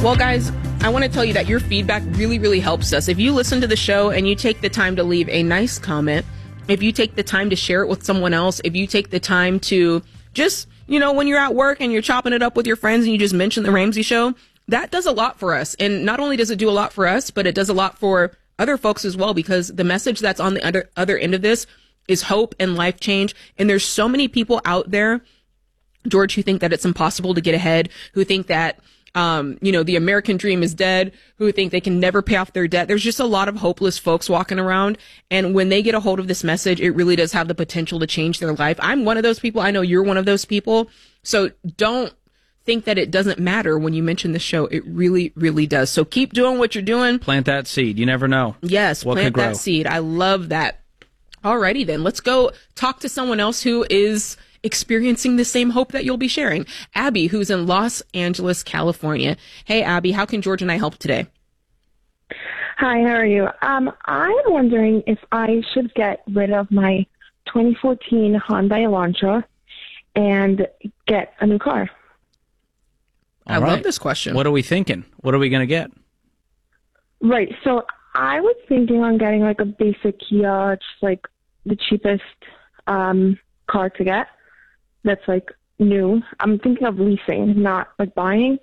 Well, guys, I want to tell you that your feedback really, really helps us. If you listen to the show and you take the time to leave a nice comment, if you take the time to share it with someone else, if you take the time to just, when you're at work and you're chopping it up with your friends and you just mention the Ramsey Show, that does a lot for us. And not only does it do a lot for us, but it does a lot for other folks as well, because the message that's on the other end of this is hope and life change. And there's so many people out there, George, who think that it's impossible to get ahead, who think that, the American dream is dead, who think they can never pay off their debt. There's just a lot of hopeless folks walking around. And when they get a hold of this message, it really does have the potential to change their life. I'm one of those people. I know you're one of those people. So don't think that it doesn't matter when you mention the show. It really, really does. So keep doing what you're doing. Plant that seed. You never know. Yes, plant that seed. I love that. Alrighty then, let's go talk to someone else who is experiencing the same hope that you'll be sharing. Abby, who's in Los Angeles, California. Hey, Abby, how can George and I help today? Hi, how are you? I'm wondering if I should get rid of my 2014 Hyundai Elantra and get a new car. I love this question. What are we thinking? What are we going to get? Right. So I was thinking on getting like a basic Kia, just like the cheapest car to get. That's like new. I'm thinking of leasing, not like buying.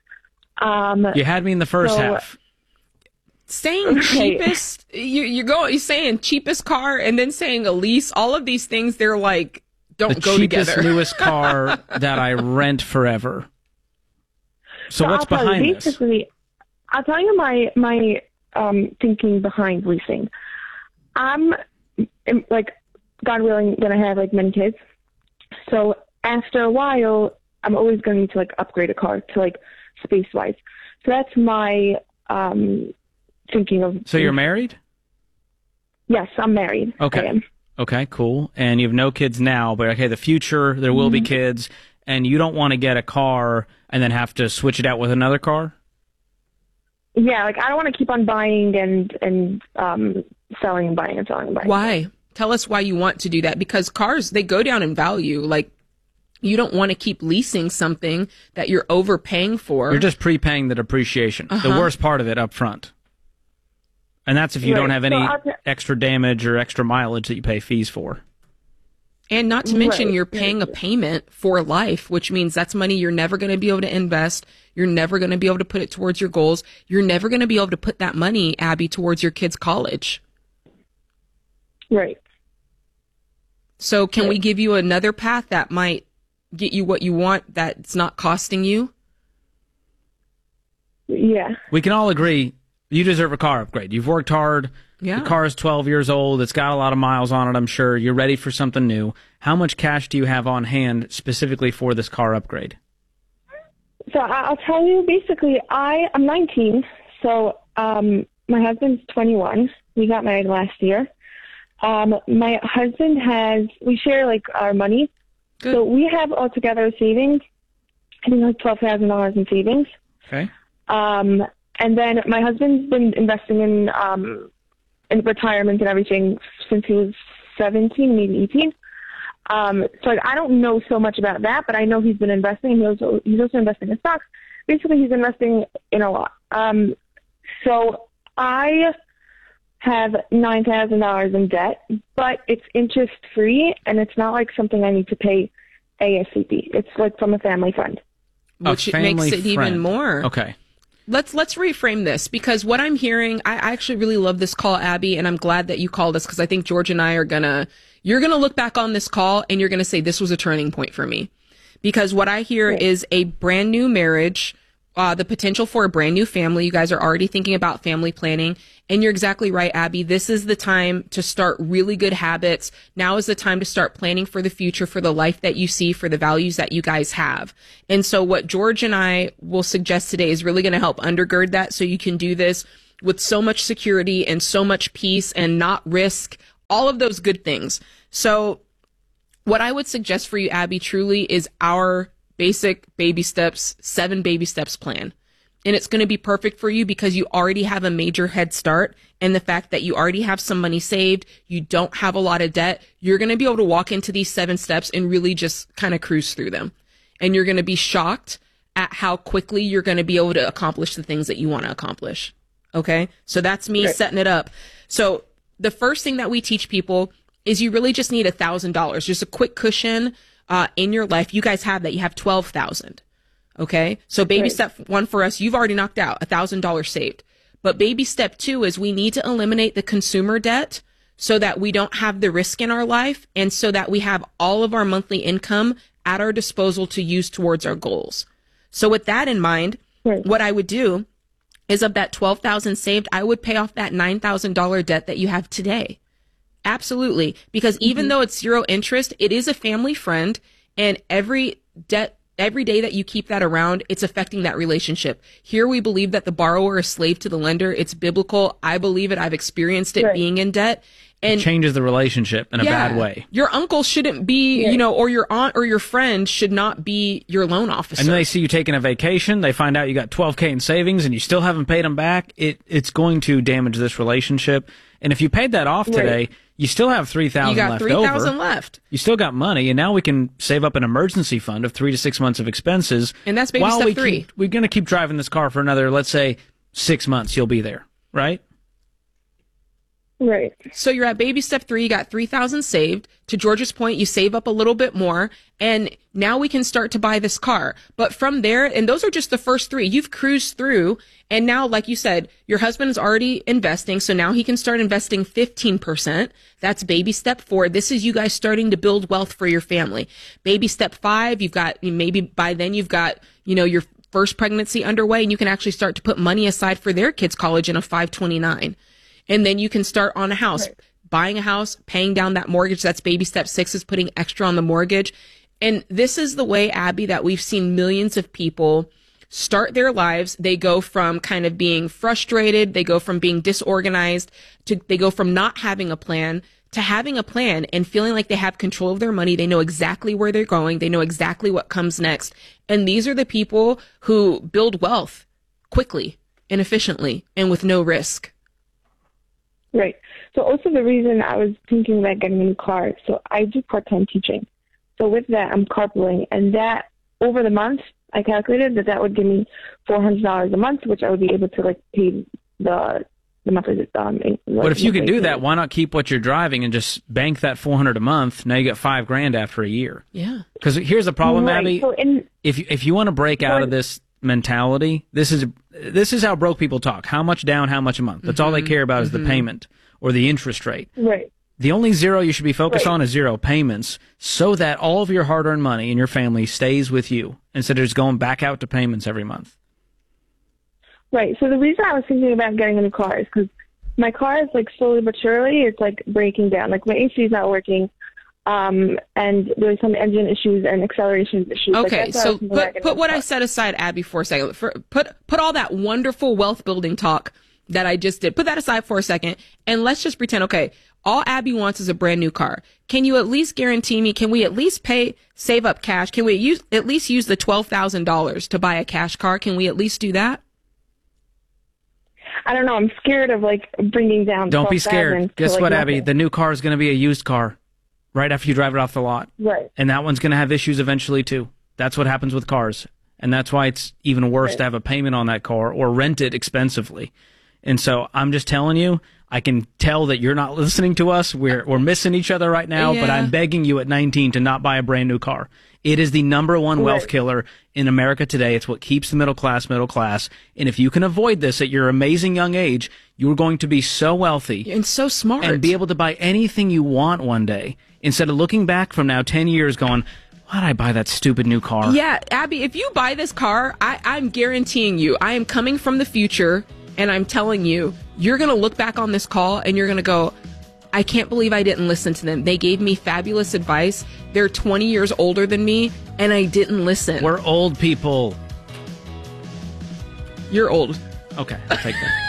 You had me in the first half. Saying cheapest, you're saying cheapest car and then saying a lease. All of these things, they're like, don't go together. The cheapest, newest car that I rent forever. So what's behind this? Basically, I'll tell you my thinking behind leasing. I'm like, God willing, gonna have like many kids. So after a while, I'm always going to need to like upgrade a car to like space wise. So that's my thinking of. So you're married? Yes, I'm married. Okay. I am. Okay, cool. And you have no kids now, but okay, the future there will be kids, and you don't want to get a car and then have to switch it out with another car? Yeah, like I don't want to keep on buying and selling and buying and selling and buying. Why? Tell us why you want to do that, because cars, they go down in value. Like, you don't want to keep leasing something that you're overpaying for. You're just prepaying the depreciation, the worst part of it up front. And that's if you don't have any extra damage or extra mileage that you pay fees for. And not to mention you're paying a payment for life, which means that's money you're never going to be able to invest. You're never going to be able to put it towards your goals. You're never going to be able to put that money, Abby, towards your kids' college. Right. So can we give you another path that might get you what you want that's not costing you? Yeah. We can all agree you deserve a car upgrade. You've worked hard. Yeah. The car is 12 years old. It's got a lot of miles on it, I'm sure. You're ready for something new. How much cash do you have on hand specifically for this car upgrade? So I'll tell you, basically, I'm 19, so my husband's 21. We got married last year. My husband we share like our money. Good. So we have altogether savings, I think like $12,000 in savings. Okay. And then my husband's been investing in retirement and everything since he was 17, maybe 18. So like, I don't know so much about that, but I know he's been investing. He's also investing in stocks. Basically, he's investing in a lot. So I have $9,000 in debt, but it's interest free, and it's not like something I need to pay ASAP. It's like from a family friend, which makes it even more. Okay. Let's reframe this, because what I'm hearing, I actually really love this call, Abby, and I'm glad that you called us, because I think George and I you're gonna look back on this call and you're gonna say this was a turning point for me, because what I hear is a brand new marriage, the potential for a brand new family. You guys are already thinking about family planning, and you're exactly right, Abby. This is the time to start really good habits. Now is the time to start planning for the future, for the life that you see, for the values that you guys have. And so what George and I will suggest today is really going to help undergird that, so you can do this with so much security and so much peace and not risk all of those good things. So what I would suggest for you, Abby, truly is our basic baby steps, 7 baby steps plan. And it's going to be perfect for you because you already have a major head start. And the fact that you already have some money saved, you don't have a lot of debt, you're going to be able to walk into these 7 steps and really just kind of cruise through them. And you're going to be shocked at how quickly you're going to be able to accomplish the things that you want to accomplish. Okay. So that's me setting it up. So the first thing that we teach people is you really just need $1,000, just a quick cushion in your life. You guys have that. You have 12,000. Okay. So baby step one for us, you've already knocked out $1,000 saved. But baby step two is we need to eliminate the consumer debt so that we don't have the risk in our life and so that we have all of our monthly income at our disposal to use towards our goals. So with that in mind, what I would do is of that 12,000 saved, I would pay off that $9,000 debt that you have today. Absolutely. Because even though it's zero interest, it is a family friend, and every day that you keep that around, it's affecting that relationship. Here we believe that the borrower is slave to the lender. It's biblical. I believe it. I've experienced it being in debt. And it changes the relationship in a bad way. Your uncle shouldn't be, or your aunt or your friend should not be your loan officer. And then they see you taking a vacation. They find out you got $12K in savings and you still haven't paid them back. It's going to damage this relationship. And if you paid that off today, you still have $3,000 left over. You got $3,000 left. You still got money, and now we can save up an emergency fund of 3 to 6 months of expenses. And that's baby step 3. We're going to keep driving this car for another, let's say, 6 months. You'll be there, right? Right. So you're at baby step 3, you got 3,000 saved. To George's point, you save up a little bit more, and now we can start to buy this car. But from there, and those are just the first 3, you've cruised through, and now, like you said, your husband's already investing, so now he can start investing 15%. That's baby step 4. This is you guys starting to build wealth for your family. Baby step 5, you've got, maybe by then you've got, your first pregnancy underway, and you can actually start to put money aside for their kids' college in a 529. And then you can start on a house, buying a house, paying down that mortgage. That's baby step 6, is putting extra on the mortgage. And this is the way, Abby, that we've seen millions of people start their lives. They go from kind of being frustrated. They go from being disorganized they go from not having a plan to having a plan and feeling like they have control of their money. They know exactly where they're going. They know exactly what comes next. And these are the people who build wealth quickly and efficiently and with no risk. Right. So also the reason I was thinking about getting a new car, so I do part-time teaching. So with that, I'm carpooling. And that, over the month, I calculated that would give me $400 a month, which I would be able to, pay the monthly. But if you can do that, why not keep what you're driving and just bank that $400 a month? Now you get $5,000 after a year. Yeah. Because here's the problem, Abby. So if you want to break out of this mentality, this is how broke people talk. How much down, how much a month. That's all they care about is the payment or the interest rate. Right. The only zero you should be focused on is zero payments, so that all of your hard-earned money in your family stays with you instead of just going back out to payments every month. Right. So the reason I was thinking about getting a new car is because my car is slowly but surely, it's breaking down. My AC is not working. And there's some engine issues and acceleration issues. Okay, so put what I said aside, Abby, for a second. Put all that wonderful wealth building talk that I just did. Put that aside for a second, and let's just pretend, okay, all Abby wants is a brand new car. Can you at least guarantee me, can we at least save up cash? Can we at least use the $12,000 to buy a cash car? Can we at least do that? I don't know. I'm scared of bringing down. Don't be scared. Guess what, Abby? The new car is going to be a used car right after you drive it off the lot. Right. And that one's going to have issues eventually too. That's what happens with cars. And that's why it's even worse to have a payment on that car or rent it expensively. And so I'm just telling you, I can tell that you're not listening to us. We're missing each other right now, but I'm begging you at 19 to not buy a brand new car. It is the number one wealth killer in America today. It's what keeps the middle class. And if you can avoid this at your amazing young age, you're going to be so wealthy and so smart and be able to buy anything you want one day instead of looking back from now 10 years going, why did I buy that stupid new car? Yeah, Abby, if you buy this car, I'm guaranteeing you, I am coming from the future. And I'm telling you, you're going to look back on this call and you're going to go, I can't believe I didn't listen to them. They gave me fabulous advice. They're 20 years older than me, and I didn't listen. We're old people. You're old. Okay, I'll take that.